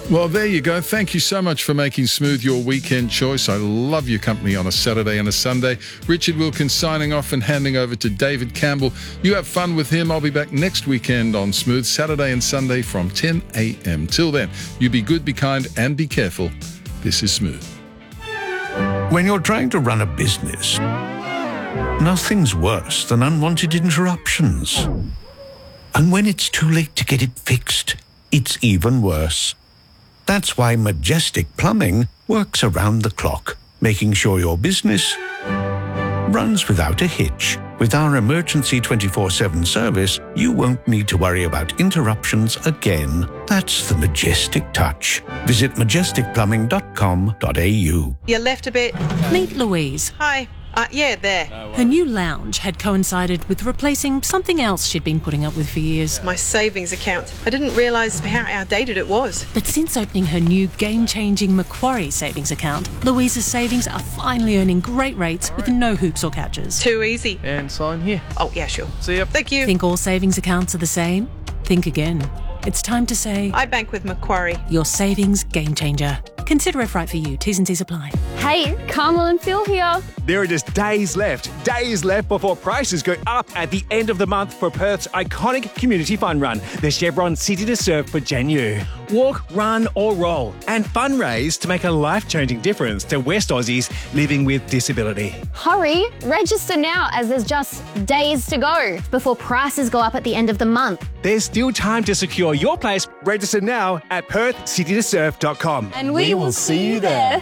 Well, there you go. Thank you so much for making Smooth your weekend choice. I love your company on a Saturday and a Sunday. Richard Wilkins signing off and handing over to David Campbell. You have fun with him. I'll be back next weekend on Smooth, Saturday and Sunday from 10 a.m. Till then, you be good, be kind, and be careful. This is Smooth. When you're trying to run a business, nothing's worse than unwanted interruptions. And when it's too late to get it fixed, it's even worse. That's why Majestic Plumbing works around the clock, making sure your business runs without a hitch. With our emergency 24/7 service, you won't need to worry about interruptions again. That's the Majestic touch. Visit majesticplumbing.com.au. You left a bit. Meet Louise. Hi. Yeah, there. Her new lounge had coincided with replacing something else she'd been putting up with for years. My savings account. I didn't realise how outdated it was. But since opening her new game-changing Macquarie savings account, Louise's savings are finally earning great rates with no hoops or catches. Too easy. And sign here. Oh, yeah, sure. See ya. Thank you. Think all savings accounts are the same? Think again. It's time to say, I bank with Macquarie. your savings game changer. Consider if right for you. T's and C's apply. Hey, Carmel and Phil here. There are just days left before prices go up at the end of the month for Perth's iconic community fun run, the Chevron City to Surf for Janu. Walk, run or roll and fundraise to make a life-changing difference to West Aussies living with disability. Hurry, register now as there's just days to go before prices go up at the end of the month. There's still time to secure your place. Register now at perthcitytosurf.com. And we will see you there.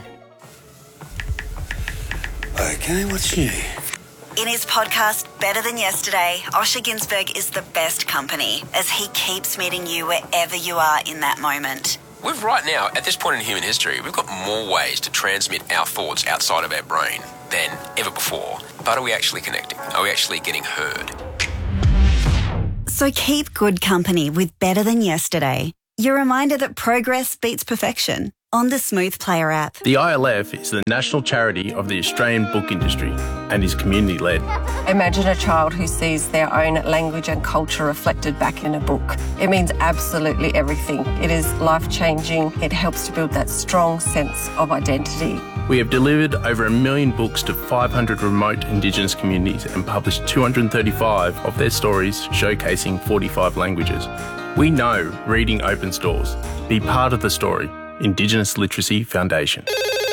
Okay, what's new? In his podcast, Better Than Yesterday, Osher Ginsberg is the best company as he keeps meeting you wherever you are in that moment. We've right now, at this point in human history, we've got more ways to transmit our thoughts outside of our brain than ever before. But are we actually connecting? Are we actually getting heard? So keep good company with Better Than Yesterday. Your reminder that progress beats perfection on the Smooth Player app. The ILF is the national charity of the Australian book industry and is community-led. Imagine a child who sees their own language and culture reflected back in a book. It means absolutely everything. It is life-changing. It helps to build that strong sense of identity. We have delivered over 1 million books to 500 remote Indigenous communities and published 235 of their stories showcasing 45 languages. We know reading opens doors. Be part of the story. Indigenous Literacy Foundation.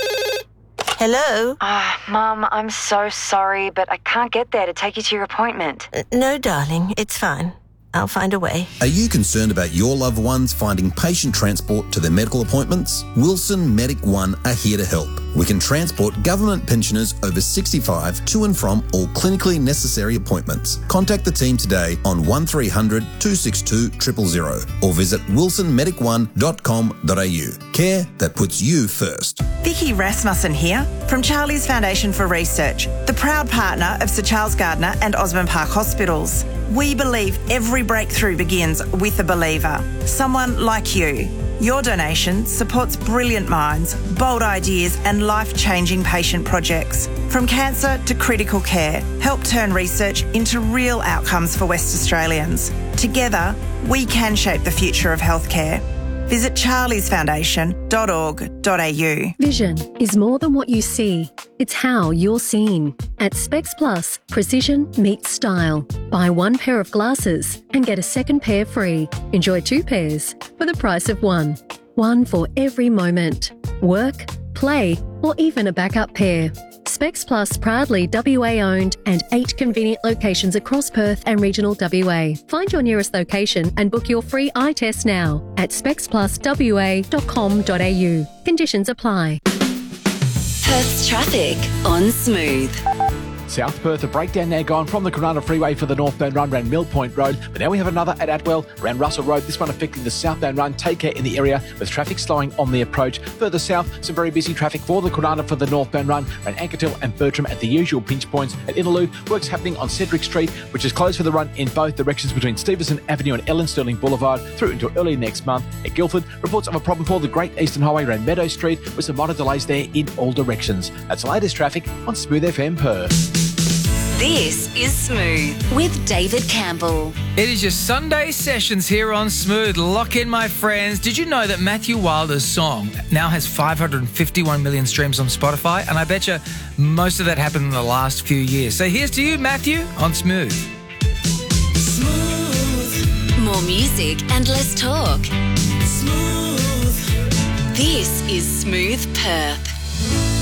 Hello? Mum, I'm so sorry, but I can't get there to take you to your appointment. No, darling, it's fine. I'll find a way. Are you concerned about your loved ones finding patient transport to their medical appointments? Wilson Medic One are here to help. We can transport government pensioners over 65 to and from all clinically necessary appointments. Contact the team today on 1300 262 000 or visit wilsonmedic1.com.au. Care that puts you first. Vicky Rasmussen here from Charlie's Foundation for Research, the proud partner of Sir Charles Gardner and Osborne Park Hospitals. We believe every breakthrough begins with a believer, someone like you. Your donation supports brilliant minds, bold ideas and life-changing patient projects. From cancer to critical care, help turn research into real outcomes for West Australians. Together, we can shape the future of healthcare. Visit charliesfoundation.org.au. Vision is more than what you see. It's how you're seen. At Specs Plus, precision meets style. Buy 1 pair of glasses and get a second pair free. Enjoy 2 pairs for the price of 1. 1 for every moment. Work, play, or even a backup pair. Specs Plus proudly WA owned and 8 convenient locations across Perth and regional WA. Find your nearest location and book your free eye test now at specspluswa.com.au. Conditions apply. Perth's traffic on Smooth. South Perth, a breakdown now gone from the Corunna Freeway for the northbound run around Mill Point Road, but now we have another at Atwell around Russell Road, this one affecting the southbound run. Take care in the area with traffic slowing on the approach. Further south, some very busy traffic for the Corunna for the northbound run around Ankertil and Bertram at the usual pinch points. At Innaloo, works happening on Cedric Street, which is closed for the run in both directions between Stevenson Avenue and Ellen Sterling Boulevard through until early next month. At Guildford, reports of a problem for the Great Eastern Highway around Meadow Street with some minor delays there in all directions. That's the latest traffic on Smooth FM Perth. This is Smooth with David Campbell. It is your Sunday sessions here on Smooth. Lock in, my friends. Did you know that Matthew Wilder's song now has 551 million streams on Spotify? And I bet you most of that happened in the last few years. So here's to you, Matthew, on Smooth. Smooth. More music and less talk. Smooth. This is Smooth Perth.